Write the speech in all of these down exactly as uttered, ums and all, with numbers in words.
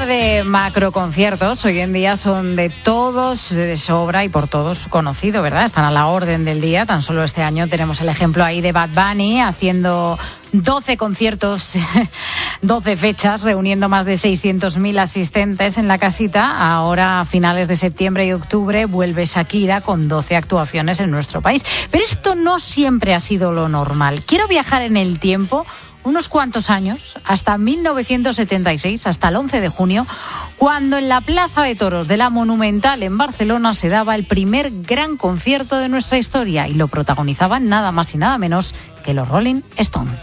hablar de macroconciertos. Hoy en día son de todos, de sobra y por todos conocido, ¿verdad? Están a la orden del día. Tan solo este año tenemos el ejemplo ahí de Bad Bunny haciendo doce conciertos, doce fechas, reuniendo más de seiscientos mil asistentes en la casita. Ahora, a finales de septiembre y octubre, vuelve Shakira con doce actuaciones en nuestro país. Pero esto no siempre ha sido lo normal. Quiero viajar en el tiempo unos cuantos años, hasta mil novecientos setenta y seis, hasta el once de junio, cuando en la Plaza de Toros de la Monumental en Barcelona se daba el primer gran concierto de nuestra historia y lo protagonizaban nada más y nada menos que los Rolling Stones.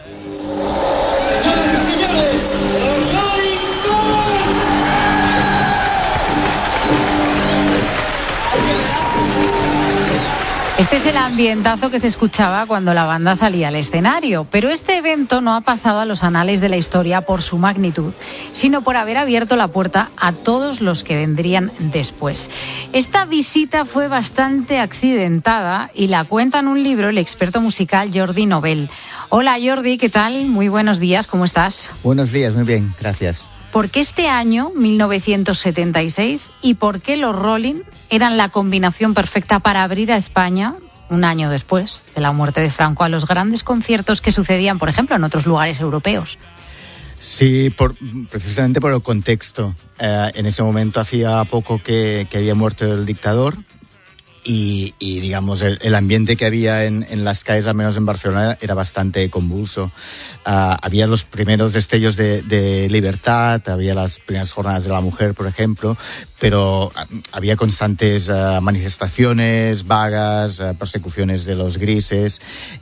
Este es el ambientazo que se escuchaba cuando la banda salía al escenario, pero este evento no ha pasado a los anales de la historia por su magnitud, sino por haber abierto la puerta a todos los que vendrían después. Esta visita fue bastante accidentada y la cuenta en un libro el experto musical Jordi Novell. Hola Jordi, ¿qué tal? Muy buenos días, ¿cómo estás? Buenos días, muy bien, gracias. ¿Por qué este año, mil novecientos setenta y seis, y por qué los Rolling eran la combinación perfecta para abrir a España, un año después de la muerte de Franco, a los grandes conciertos que sucedían, por ejemplo, en otros lugares europeos? Sí, por, precisamente por el contexto. Eh, en ese momento hacía poco que, que había muerto el dictador. Y, y digamos, el, el ambiente que había en, en las calles, al menos en Barcelona, era bastante convulso. Uh, había los primeros destellos de, de libertad, había las primeras jornadas de la mujer, por ejemplo, pero uh, había constantes uh, manifestaciones, vagas, uh, persecuciones de los grises,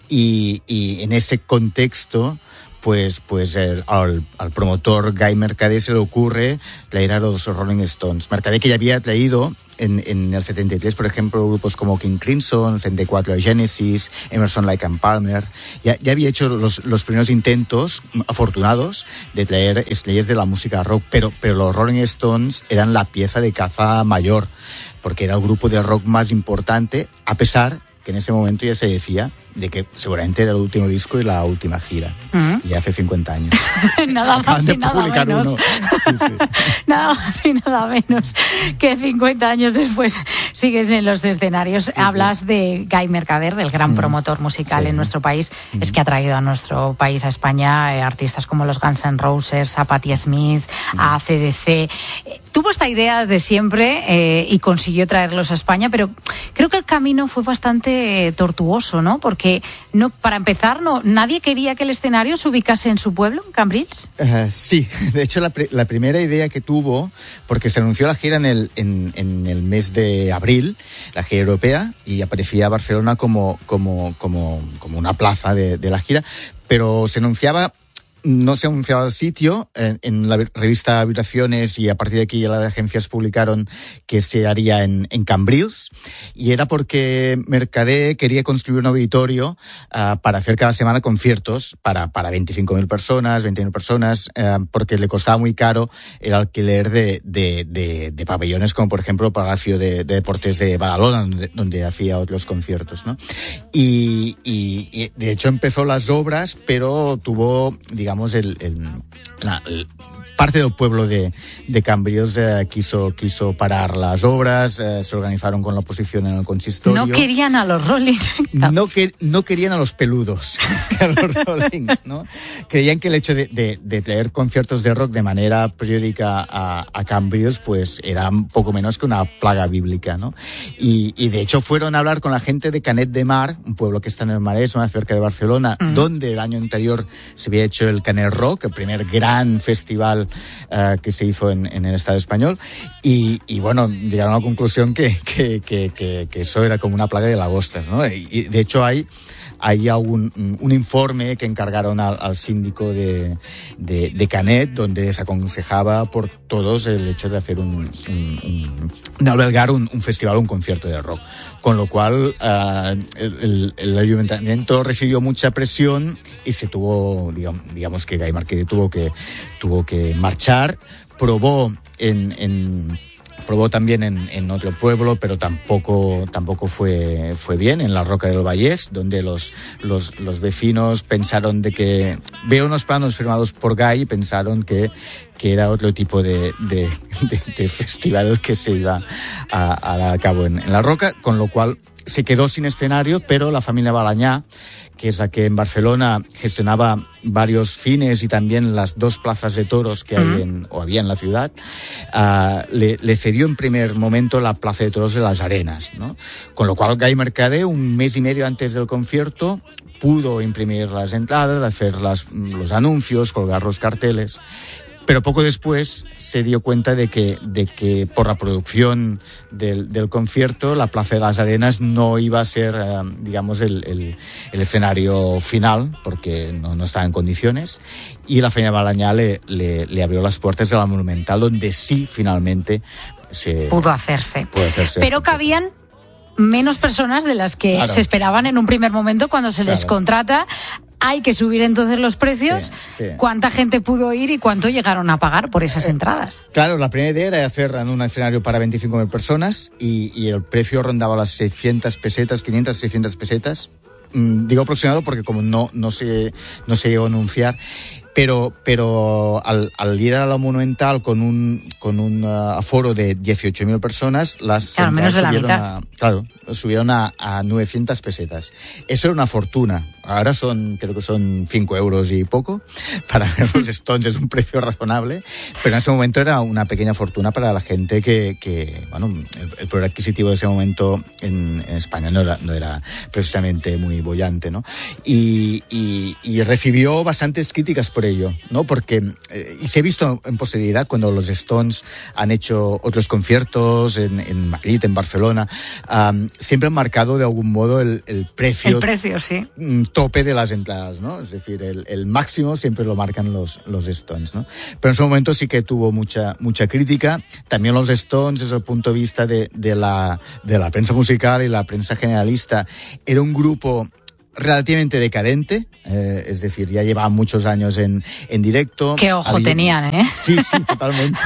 y, y en ese contexto, pues, pues el, al, al promotor Guy Mercader se le ocurre traer a los Rolling Stones. Mercader, que ya había traído en, en el setenta y tres, por ejemplo, grupos como King Crimson, setenta y cuatro Genesis, Emerson, Lake and Palmer, ya, ya había hecho los, los primeros intentos afortunados de traer estrellas de la música rock, pero, pero los Rolling Stones eran la pieza de caza mayor, porque era el grupo de rock más importante, a pesar que en ese momento ya se decía de que seguramente era el último disco y la última gira. Uh-huh. Y hace cincuenta años. Nada más y nada menos. Sí, sí. Nada más y nada menos que cincuenta años después sigues en los escenarios. Sí, Hablas sí. de Guy Mercader, del gran uh-huh. promotor musical sí. en nuestro país. Uh-huh. Es que ha traído a nuestro país, a España, eh, artistas como los Guns N' Roses, a Patti Smith, uh-huh. a A C D C. Tuvo esta idea desde siempre eh, y consiguió traerlos a España, pero creo que el camino fue bastante tortuoso, ¿no? Porque no, para empezar, no, nadie quería que el escenario se ubicase en su pueblo, en Cambrils. Uh, sí, de hecho la, la primera idea que tuvo, porque se anunció la gira en el, en, en el mes de abril, la gira europea, y aparecía Barcelona como, como, como, como una plaza de, de la gira, pero se anunciaba... No se anunciaba el sitio, en, en la revista Vibraciones, y a partir de aquí ya las agencias publicaron que se haría en, en Cambrils, y era porque Mercader quería construir un auditorio uh, para hacer cada semana conciertos para, para veinticinco mil personas, veinte mil personas, uh, porque le costaba muy caro el alquiler de, de, de, de pabellones, como por ejemplo el Palacio de, de Deportes de Badalona, donde, donde hacía otros conciertos, ¿no? Y, y, y de hecho empezó las obras, pero tuvo, digamos, El, el, la, el, parte del pueblo de, de Cambrils eh, quiso, quiso parar las obras, eh, se organizaron con la oposición en el consistorio. No querían a los Rollings. No, que, no querían a los peludos, que a los Rollings, ¿no? Creían que el hecho de, de, de traer conciertos de rock de manera periódica a, a Cambrils, pues era un poco menos que una plaga bíblica, ¿no? Y, y de hecho fueron a hablar con la gente de Canet de Mar, un pueblo que está en el Maresme, cerca de Barcelona, mm. donde el año anterior se había hecho el Canet Rock, el primer gran festival uh, que se hizo en, en el Estado español, y, y bueno, llegaron a la conclusión que, que, que, que, que eso era como una plaga de lagostas, ¿no? Y, y de hecho hay hay un, un informe que encargaron al, al síndico de, de, de Canet, donde se aconsejaba por todos el hecho de hacer un, un, un de albergar un, un festival, un concierto de rock. Con lo cual, uh, el, el ayuntamiento recibió mucha presión y se tuvo, digamos, digamos que Guy Mercader tuvo que, tuvo que marchar. Probó en, en probó también en, en otro pueblo, pero tampoco, tampoco fue, fue bien, en la Roca del Vallès, donde los, los, los vecinos pensaron de que... Veo unos planos firmados por Guy y pensaron que, que era otro tipo de, de, de, de festival que se iba a, a dar a cabo en, en la Roca, con lo cual se quedó sin escenario, pero la familia Balañá, que es la que en Barcelona gestionaba varios fines y también las dos plazas de toros que hay en, o había en la ciudad, uh, le, le cedió en primer momento la plaza de toros de las Arenas, ¿no? Con lo cual Guy Mercader, un mes y medio antes del concierto, pudo imprimir las entradas, hacer las, los anuncios, colgar los carteles. Pero poco después se dio cuenta de que, de que por la producción del, del concierto, la Plaza de las Arenas no iba a ser, eh, digamos, el, el, el escenario final, porque no, no estaba en condiciones. Y la familia Balañá le, le, le abrió las puertas de la Monumental, donde sí, finalmente, se pudo hacerse. Pudo hacerse Pero cabían menos personas de las que claro. se esperaban en un primer momento cuando se les claro. contrata. Hay que subir entonces los precios. Sí, sí. ¿Cuánta gente pudo ir y cuánto llegaron a pagar por esas entradas? Claro, la primera idea era hacer un escenario para veinticinco mil personas y, y el precio rondaba las seiscientas pesetas, quinientas, seiscientas pesetas. Mm, digo aproximado porque como no, no, se, no se llegó a anunciar. Pero, pero al, al ir a la Monumental con un, con un uh, aforo de dieciocho mil personas, las claro, menos de la mitad. A, claro, subieron a, a novecientas pesetas. Eso era una fortuna. Ahora son, creo que son cinco euros y poco. Para ver los Stones es un precio razonable. Pero en ese momento era una pequeña fortuna para la gente que, que bueno, el, el poder adquisitivo de ese momento en, en España no era, no era precisamente muy boyante, ¿no? Y, y, y recibió bastantes críticas por ello, ¿no? Porque, eh, y se ha visto en posterioridad cuando los Stones han hecho otros conciertos en, en Madrid, en Barcelona, um, siempre han marcado de algún modo el, el precio. El precio, sí. Tope de las entradas, ¿no? Es decir, el, el máximo siempre lo marcan los, los Stones, ¿no? Pero en ese momento sí que tuvo mucha, mucha crítica. También los Stones, desde el punto de vista de, de la, de la prensa musical y la prensa generalista, era un grupo relativamente decadente, eh, es decir, ya llevaban muchos años en, en directo. Qué ojo había... tenían, ¿eh? Sí, sí, totalmente.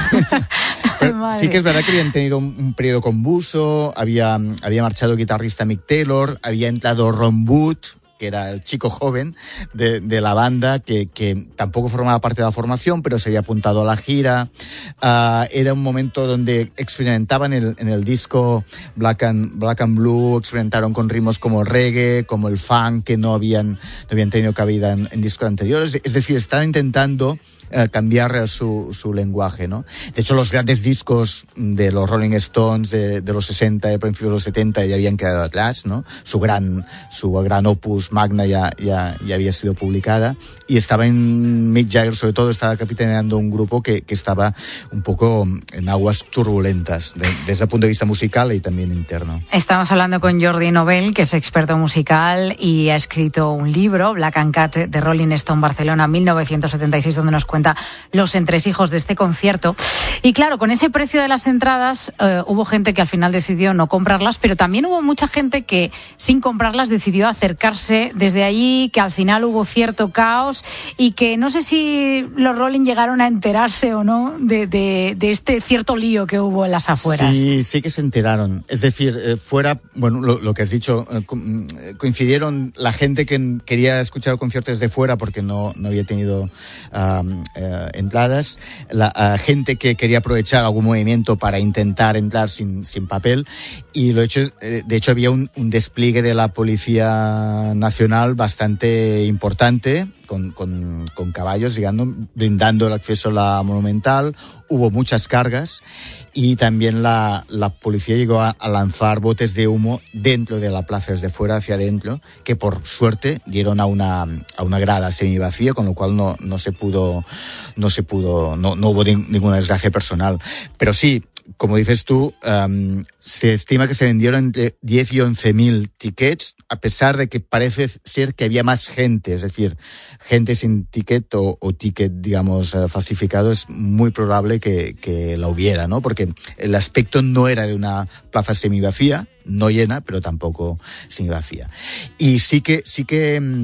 Pero sí que es verdad que habían tenido un, un periodo convulso, había, había marchado el guitarrista Mick Taylor, había entrado Ron Wood, que era el chico joven de, de la banda, que, que tampoco formaba parte de la formación, pero se había apuntado a la gira. Uh, era un momento donde experimentaban en el, en el disco Black and, Black and Blue, experimentaron con ritmos como el reggae, como el funk, que no habían, no habían tenido cabida en, en discos anteriores. Es decir, estaban intentando uh, cambiar su, su lenguaje, ¿no? De hecho, los grandes discos de los Rolling Stones de, de los sesenta, de principios de los setenta, ya habían quedado atrás, ¿no? Su gran, su gran opus magna ya, ya, ya había sido publicada y estaba en Mick Jagger, sobre todo estaba capitaneando un grupo que, que estaba un poco en aguas turbulentas de, desde el punto de vista musical y también interno. Estamos hablando con Jordi Novell, que es experto musical y ha escrito un libro, Black and Cat, de Rolling Stone Barcelona mil novecientos setenta y seis, donde nos cuenta los entresijos de este concierto. Y claro, con ese precio de las entradas eh, hubo gente que al final decidió no comprarlas, pero también hubo mucha gente que sin comprarlas decidió acercarse desde allí, que al final hubo cierto caos y que no sé si los Rolling llegaron a enterarse o no de, de, de este cierto lío que hubo en las afueras. Sí, sí que se enteraron. Es decir, eh, fuera, bueno, lo, lo que has dicho, eh, coincidieron la gente que quería escuchar el concierto desde fuera porque no, no había tenido um, eh, entradas, la uh, gente que quería aprovechar algún movimiento para intentar entrar sin, sin papel y lo hecho, eh, de hecho había un, un despliegue de la Policía Nacional bastante importante, con, con, con caballos llegando, brindando el acceso a la Monumental. Hubo muchas cargas y también la, la policía llegó a, a lanzar botes de humo dentro de la plaza, desde fuera hacia adentro, que por suerte dieron a una, a una grada semivacía, con lo cual no, no se pudo, no se pudo, no, no hubo ninguna desgracia personal. Pero sí, como dices tú, um, se estima que se vendieron entre diez y once mil tickets, a pesar de que parece ser que había más gente, es decir, gente sin ticket o, o ticket, digamos, uh, falsificado, es muy probable que, que la hubiera, ¿no? Porque el aspecto no era de una plaza semivacía, no llena, pero tampoco semivacía. Y sí que, sí que... Um,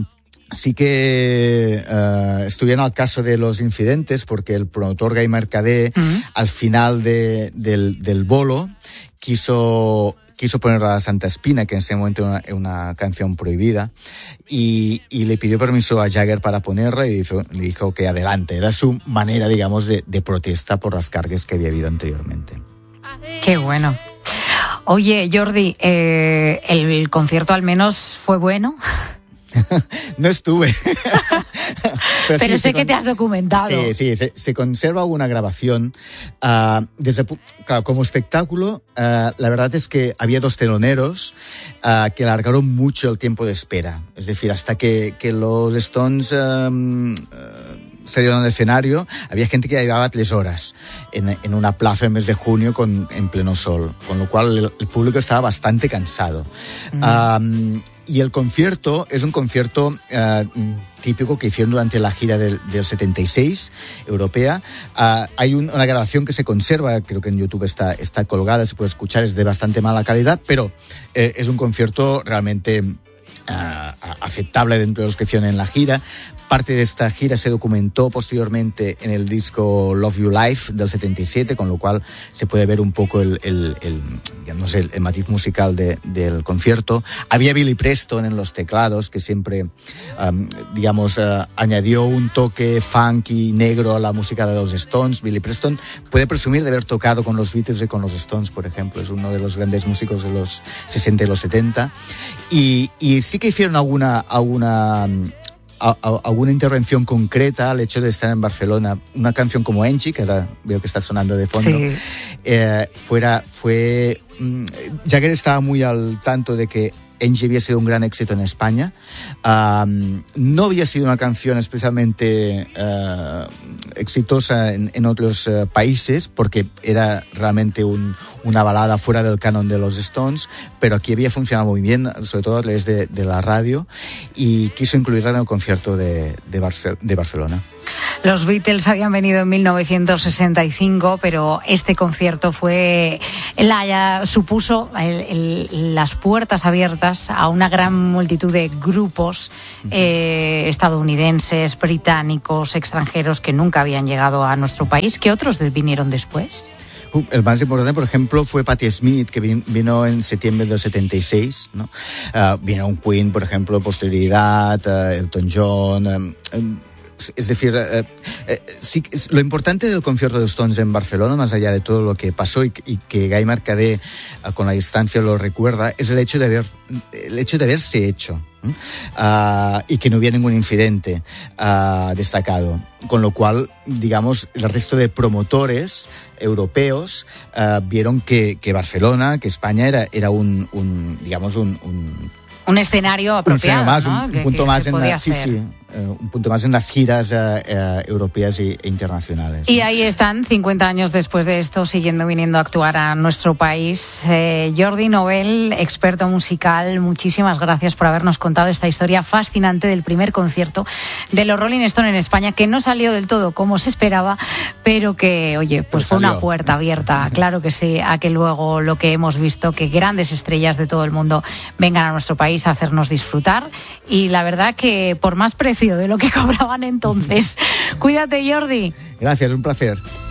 sí que uh, estuvieron al caso de los incidentes porque el promotor Gai Mercader uh-huh. al final de, del, del bolo quiso quiso poner a Santa Espina, que en ese momento era una, una canción prohibida, y, y le pidió permiso a Jagger para ponerla y dijo, le dijo que adelante. Era su manera, digamos, de, de protesta por las cargas que había habido anteriormente. Qué bueno. Oye, Jordi, eh, ¿el, el concierto al menos fue bueno? No estuve. Pero, Pero sí, sé que con... te has documentado. Sí, sí, se, se conserva una grabación. Uh, desde, claro, como espectáculo, uh, la verdad es que había dos teloneros uh, que alargaron mucho el tiempo de espera. Es decir, hasta que, que los Stones um, uh, salieron al escenario, había gente que llevaba tres horas en, en una plaza en mes de junio con, en pleno sol, con lo cual el, el público estaba bastante cansado. Mm. Um, Y el concierto es un concierto uh, típico que hicieron durante la gira del, del setenta y seis, europea. Uh, hay un, una grabación que se conserva, creo que en YouTube está, está colgada, se puede escuchar, es de bastante mala calidad, pero eh, es un concierto realmente uh, aceptable dentro de los que hicieron en la gira. Parte de esta gira se documentó posteriormente en el disco Love You Live del setenta y siete, con lo cual se puede ver un poco el, el, el, digamos, el, el matiz musical de, del concierto. Había Billy Preston en los teclados, que siempre, um, digamos, uh, añadió un toque funky negro a la música de los Stones. Billy Preston puede presumir de haber tocado con los Beatles y con los Stones, por ejemplo. Es uno de los grandes músicos de los sesenta y los setenta. Y, y sí que hicieron alguna... alguna A, a, alguna intervención concreta al hecho de estar en Barcelona. Una canción como Angie, que ahora veo que está sonando de fondo, sí. eh, fuera, fue... Mmm, Jagger estaba muy al tanto de que Angie había sido un gran éxito en España. Um, no había sido una canción especialmente uh, exitosa en, en otros uh, países, porque era realmente un, una balada fuera del canon de los Stones, pero aquí había funcionado muy bien, sobre todo a través de, de la radio, y quiso incluirla en el concierto de, de, Barce- de Barcelona. Los Beatles habían venido en mil novecientos sesenta y cinco, pero este concierto fue la, ya, supuso el, el, las puertas abiertas a una gran multitud de grupos eh, estadounidenses, británicos, extranjeros que nunca habían llegado a nuestro país. ¿Qué otros vinieron después? El más importante, por ejemplo, fue Patti Smith, que vino en septiembre del setenta y seis, ¿no? Uh, vino un Queen, por ejemplo, posterioridad, uh, Elton John... Um, um, Es decir, eh, eh, sí, lo importante del concierto de Stones en Barcelona, más allá de todo lo que pasó y, y que Gai Mercader eh, con la distancia lo recuerda, es el hecho de haber, el hecho de haberse hecho ¿eh? uh, y que no hubiera ningún incidente uh, destacado. Con lo cual, digamos, el resto de promotores europeos uh, vieron que, que Barcelona, que España era, era un, un digamos, un, un Un escenario apropiado, un más, ¿no? Un, que, un punto que más se en podía la, sí, hacer. sí, uh, un punto más en las giras uh, uh, europeas e, e internacionales. Y ahí están, cincuenta años después de esto, siguiendo viniendo a actuar a nuestro país. Eh, Jordi Novell, experto musical, muchísimas gracias por habernos contado esta historia fascinante del primer concierto de los Rolling Stones en España, que no salió del todo como se esperaba, pero que, oye, pues fue una puerta abierta, claro que sí, a que luego lo que hemos visto, que grandes estrellas de todo el mundo vengan a nuestro país a hacernos disfrutar. Y la verdad que por más precio de lo que cobraban entonces. Cuídate, Jordi. Gracias, un placer.